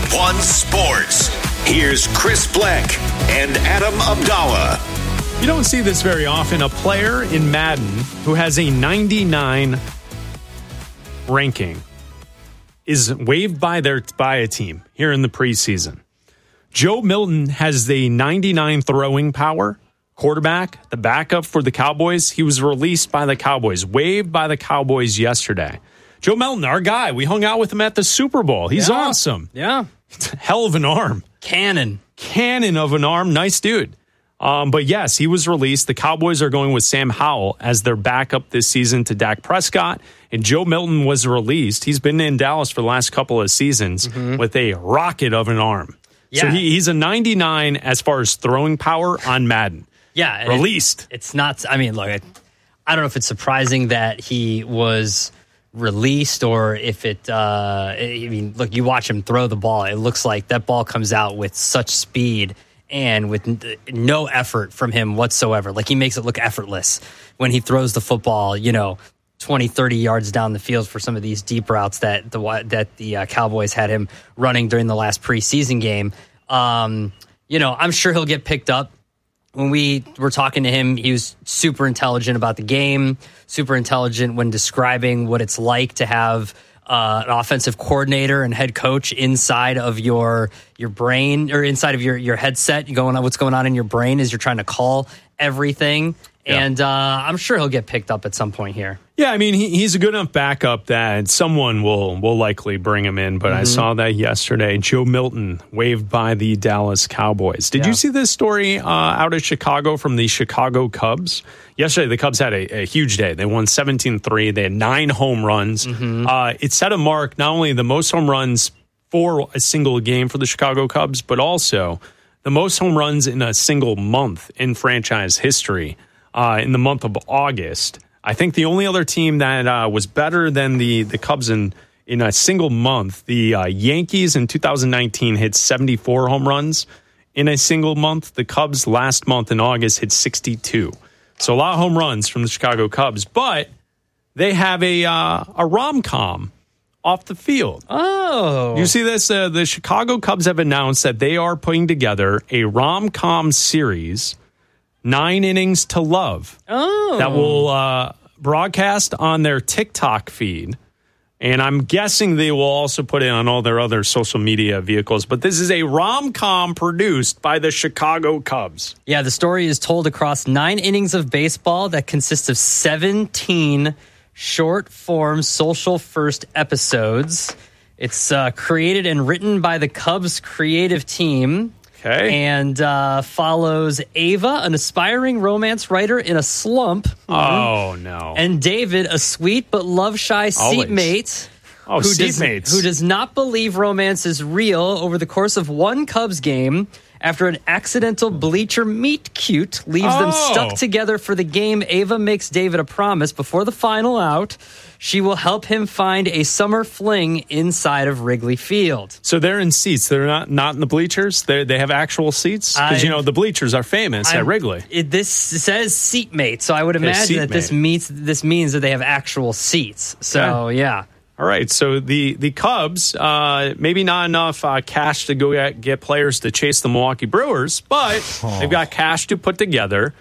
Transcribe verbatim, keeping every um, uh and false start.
one Sports. Here's Chris Bleck and Adam Abdallah. You don't see this very often. A player in Madden who has a ninety-nine ranking is waived by their by a team here in the preseason. Joe Milton has the ninety-nine throwing power. Quarterback, the backup for the Cowboys. He was released by the Cowboys, waived by the Cowboys yesterday. Joe Milton, our guy. We hung out with him at the Super Bowl. He's yeah. awesome. Yeah. Hell of an arm. Cannon. Cannon of an arm. Nice dude. Um, but yes, he was released. The Cowboys are going with Sam Howell as their backup this season to Dak Prescott. And Joe Milton was released. He's been in Dallas for the last couple of seasons mm-hmm. with a rocket of an arm. Yeah. So he, he's a ninety-nine as far as throwing power on Madden. Yeah. Released. It, it's not, I mean, look, I, I don't know if it's surprising that he was released or if it, uh, I mean, look, you watch him throw the ball. It looks like that ball comes out with such speed and with no effort from him whatsoever. Like, he makes it look effortless when he throws the football, you know, twenty, thirty yards down the field for some of these deep routes that the that the uh, Cowboys had him running during the last preseason game. Um, you know, I'm sure he'll get picked up. When we were talking to him, he was super intelligent about the game, super intelligent when describing what it's like to have uh, an offensive coordinator and head coach inside of your your brain or inside of your, your headset. Going on, what's going on in your brain as you're trying to call everything. Yeah. And uh, I'm sure he'll get picked up at some point here. Yeah, I mean, he, he's a good enough backup that someone will will likely bring him in. But mm-hmm. I saw that yesterday. Joe Milton waived by the Dallas Cowboys. Did yeah. you see this story uh, out of Chicago from the Chicago Cubs? Yesterday, the Cubs had a, a huge day. They won seventeen three. They had nine home runs. Mm-hmm. Uh, it set a mark, not only the most home runs for a single game for the Chicago Cubs, but also the most home runs in a single month in franchise history. Uh, in the month of August, I think the only other team that uh, was better than the, the Cubs in, in a single month, the uh, Yankees in two thousand nineteen hit seventy-four home runs in a single month. The Cubs last month in August hit sixty-two. So a lot of home runs from the Chicago Cubs, but they have a uh, a rom-com off the field. Oh. You see this? Uh, the Chicago Cubs have announced that they are putting together a rom-com series, Nine Innings to Love. Oh. That will uh, broadcast on their TikTok feed. And I'm guessing they will also put it on all their other social media vehicles. But this is a rom-com produced by the Chicago Cubs. Yeah, the story is told across nine innings of baseball that consists of seventeen short-form social-first episodes. It's uh, created and written by the Cubs creative team. Okay. And uh, follows Ava, an aspiring romance writer in a slump. Oh, no. And David, a sweet but love-shy seatmate. Oh, who seatmates. Does, who does not believe romance is real over the course of one Cubs game after an accidental bleacher meet cute leaves oh. them stuck together for the game. Ava makes David a promise before the final out. She will help him find a summer fling inside of Wrigley Field. So they're in seats. They're not not in the bleachers. They they have actual seats because you know the bleachers are famous I'm, at Wrigley. It, this says seatmate, so I would imagine that this meets this means that they have actual seats. So yeah. yeah. All right, so the, the Cubs, uh, maybe not enough uh, cash to go get, get players to chase the Milwaukee Brewers, but oh. they've got cash to put together